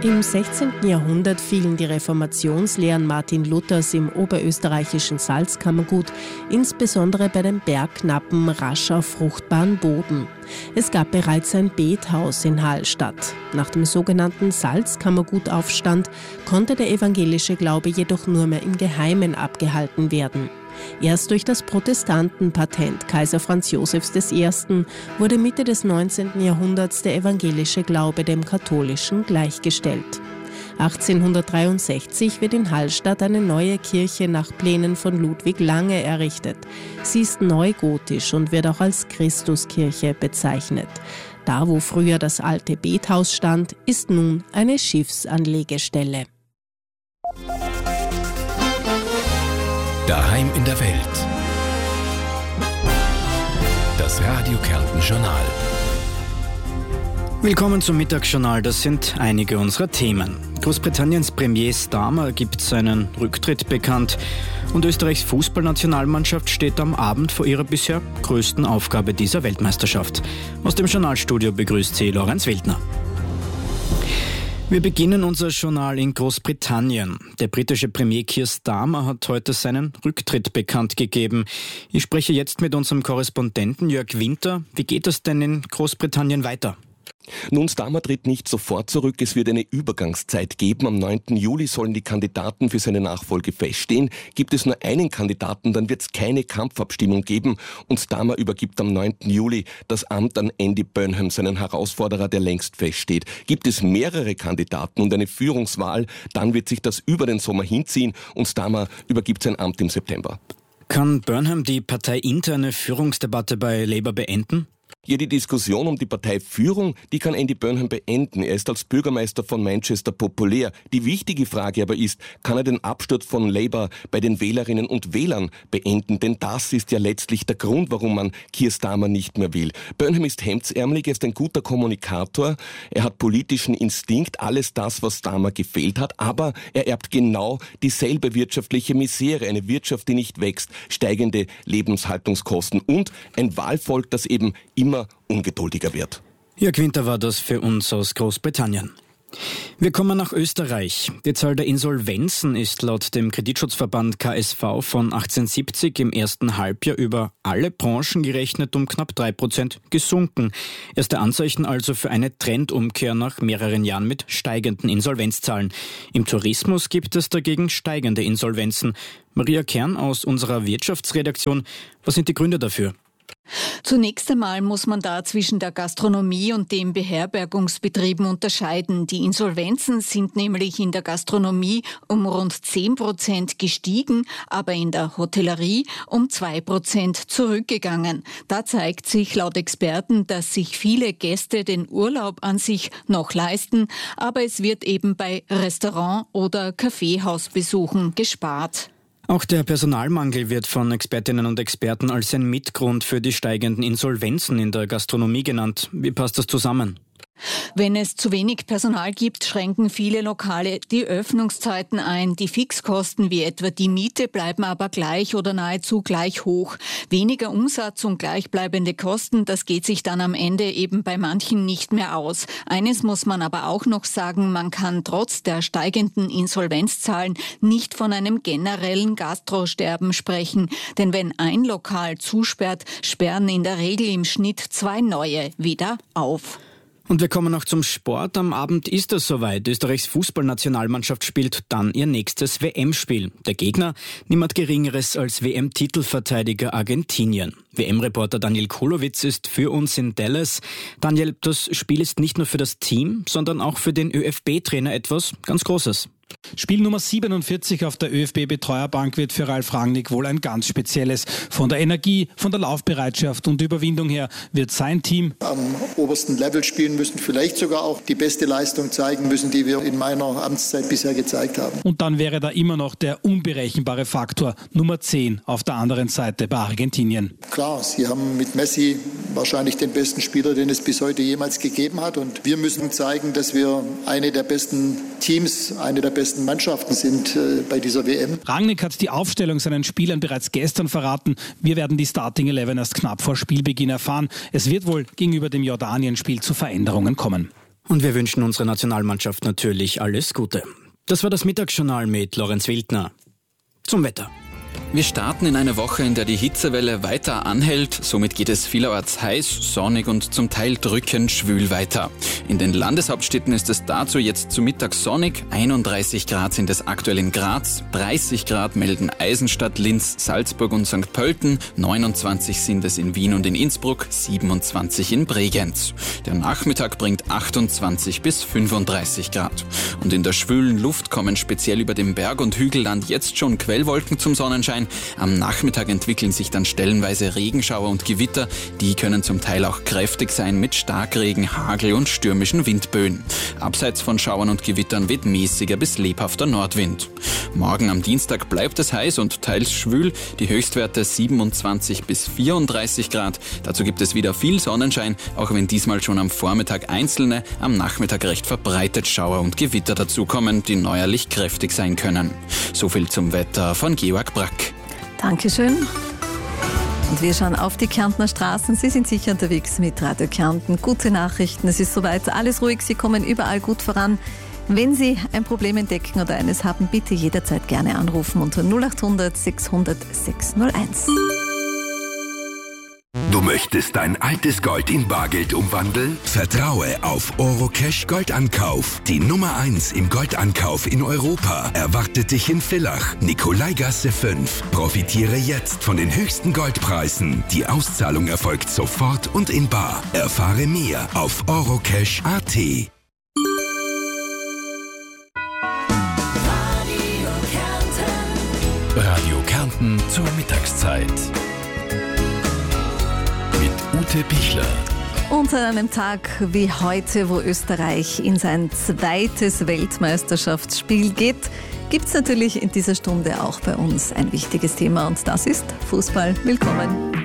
Im 16. Jahrhundert fielen die Reformationslehren Martin Luthers im oberösterreichischen Salzkammergut, insbesondere bei den Bergknappen, rasch auf fruchtbaren Boden. Es gab bereits ein Bethaus in Hallstatt. Nach dem sogenannten Salzkammergutaufstand konnte der evangelische Glaube jedoch nur mehr im Geheimen abgehalten werden. Erst durch das Protestantenpatent Kaiser Franz Josefs I. wurde Mitte des 19. Jahrhunderts der evangelische Glaube dem katholischen gleichgestellt. 1863 wird in Hallstatt eine neue Kirche nach Plänen von Ludwig Lange errichtet. Sie ist neugotisch und wird auch als Christuskirche bezeichnet. Da, wo früher das alte Bethaus stand, ist nun eine Schiffsanlegestelle. Daheim in der Welt. Das Radio Kärnten Journal. Willkommen zum Mittagsjournal, das sind einige unserer Themen. Großbritanniens Premier Starmer gibt seinen Rücktritt bekannt und Österreichs Fußballnationalmannschaft steht am Abend vor ihrer bisher größten Aufgabe dieser Weltmeisterschaft. Aus dem Journalstudio begrüßt sie Lorenz Wildner. Wir beginnen unser Journal in Großbritannien. Der britische Premier Keir Starmer hat heute seinen Rücktritt bekannt gegeben. Ich spreche jetzt mit unserem Korrespondenten Jörg Winter. Wie geht es denn in Großbritannien weiter? Nun, Starmer tritt nicht sofort zurück. Es wird eine Übergangszeit geben. Am 9. Juli sollen die Kandidaten für seine Nachfolge feststehen. Gibt es nur einen Kandidaten, dann wird es keine Kampfabstimmung geben. Und Starmer übergibt am 9. Juli das Amt an Andy Burnham, seinen Herausforderer, der längst feststeht. Gibt es mehrere Kandidaten und eine Führungswahl, dann wird sich das über den Sommer hinziehen und Starmer übergibt sein Amt im September. Kann Burnham die parteiinterne Führungsdebatte bei Labour beenden? Ja, die Diskussion um die Parteiführung, die kann Andy Burnham beenden. Er ist als Bürgermeister von Manchester populär. Die wichtige Frage aber ist, kann er den Absturz von Labour bei den Wählerinnen und Wählern beenden? Denn das ist ja letztlich der Grund, warum man Keir Starmer nicht mehr will. Burnham ist hemdsärmelig, er ist ein guter Kommunikator, er hat politischen Instinkt, alles das, was Starmer gefehlt hat, aber er erbt genau dieselbe wirtschaftliche Misere, eine Wirtschaft, die nicht wächst, steigende Lebenshaltungskosten und ein Wahlvolk, das eben immer ungeduldiger wird. Jörg Winter war das für uns aus Großbritannien. Wir kommen nach Österreich. Die Zahl der Insolvenzen ist laut dem Kreditschutzverband KSV von 1870 im ersten Halbjahr über alle Branchen gerechnet um knapp 3% gesunken. Erste Anzeichen also für eine Trendumkehr nach mehreren Jahren mit steigenden Insolvenzzahlen. Im Tourismus gibt es dagegen steigende Insolvenzen. Maria Kern aus unserer Wirtschaftsredaktion. Was sind die Gründe dafür? Zunächst einmal muss man da zwischen der Gastronomie und den Beherbergungsbetrieben unterscheiden. Die Insolvenzen sind nämlich in der Gastronomie um rund 10% gestiegen, aber in der Hotellerie um 2% zurückgegangen. Da zeigt sich laut Experten, dass sich viele Gäste den Urlaub an sich noch leisten, aber es wird eben bei Restaurant- oder Kaffeehausbesuchen gespart. Auch der Personalmangel wird von Expertinnen und Experten als ein Mitgrund für die steigenden Insolvenzen in der Gastronomie genannt. Wie passt das zusammen? Wenn es zu wenig Personal gibt, schränken viele Lokale die Öffnungszeiten ein. Die Fixkosten wie etwa die Miete bleiben aber gleich oder nahezu gleich hoch. Weniger Umsatz und gleichbleibende Kosten, das geht sich dann am Ende eben bei manchen nicht mehr aus. Eines muss man aber auch noch sagen, man kann trotz der steigenden Insolvenzzahlen nicht von einem generellen Gastrosterben sprechen. Denn wenn ein Lokal zusperrt, sperren in der Regel im Schnitt 2 neue wieder auf. Und wir kommen noch zum Sport. Am Abend ist es soweit. Österreichs Fußballnationalmannschaft spielt dann ihr nächstes WM-Spiel. Der Gegner niemand Geringeres als WM-Titelverteidiger Argentinien. WM-Reporter Daniel Kolowitz ist für uns in Dallas. Daniel, das Spiel ist nicht nur für das Team, sondern auch für den ÖFB-Trainer etwas ganz Großes. Spiel Nummer 47 auf der ÖFB-Betreuerbank wird für Ralf Rangnick wohl ein ganz spezielles. Von der Energie, von der Laufbereitschaft und Überwindung her wird sein Team am obersten Level spielen müssen, vielleicht sogar auch die beste Leistung zeigen müssen, die wir in meiner Amtszeit bisher gezeigt haben. Und dann wäre da immer noch der unberechenbare Faktor Nummer 10 auf der anderen Seite bei Argentinien. Klar, sie haben mit Messi wahrscheinlich den besten Spieler, den es bis heute jemals gegeben hat. Und wir müssen zeigen, dass wir eine der besten Teams, eine der besten Mannschaften sind bei dieser WM. Rangnick hat die Aufstellung seinen Spielern bereits gestern verraten. Wir werden die Starting 11 erst knapp vor Spielbeginn erfahren. Es wird wohl gegenüber dem Jordanien-Spiel zu Veränderungen kommen. Und wir wünschen unserer Nationalmannschaft natürlich alles Gute. Das war das Mittagsjournal mit Lorenz Wildner. Zum Wetter. Wir starten in eine Woche, in der die Hitzewelle weiter anhält. Somit geht es vielerorts heiß, sonnig und zum Teil drückend schwül weiter. In den Landeshauptstädten ist es dazu jetzt zu Mittag sonnig. 31 Grad sind es aktuell in Graz, 30 Grad melden Eisenstadt, Linz, Salzburg und St. Pölten, 29 sind es in Wien und in Innsbruck, 27 in Bregenz. Der Nachmittag bringt 28 bis 35 Grad. Und in der schwülen Luft kommen speziell über dem Berg- und Hügelland jetzt schon Quellwolken zum Sonnenschein. Am Nachmittag entwickeln sich dann stellenweise Regenschauer und Gewitter. Die können zum Teil auch kräftig sein mit Starkregen, Hagel und stürmischen Windböen. Abseits von Schauern und Gewittern weht mäßiger bis lebhafter Nordwind. Morgen am Dienstag bleibt es heiß und teils schwül. Die Höchstwerte 27 bis 34 Grad. Dazu gibt es wieder viel Sonnenschein, auch wenn diesmal schon am Vormittag einzelne, am Nachmittag recht verbreitet Schauer und Gewitter dazukommen, die neuerlich kräftig sein können. So viel zum Wetter von Georg Brack. Dankeschön. Und wir schauen auf die Kärntner Straßen. Sie sind sicher unterwegs mit Radio Kärnten. Gute Nachrichten, es ist soweit alles ruhig, Sie kommen überall gut voran. Wenn Sie ein Problem entdecken oder eines haben, bitte jederzeit gerne anrufen unter 0800 600 601. Du möchtest dein altes Gold in Bargeld umwandeln? Vertraue auf Orocash Goldankauf. Die Nummer 1 im Goldankauf in Europa erwartet dich in Villach, Nikolaigasse 5. Profitiere jetzt von den höchsten Goldpreisen. Die Auszahlung erfolgt sofort und in bar. Erfahre mehr auf orocash.at. Radio Kärnten zur Mittagszeit. Ute Pichler. Und an einem Tag wie heute, wo Österreich in sein zweites Weltmeisterschaftsspiel geht, gibt es natürlich in dieser Stunde auch bei uns ein wichtiges Thema und das ist Fußball. Willkommen.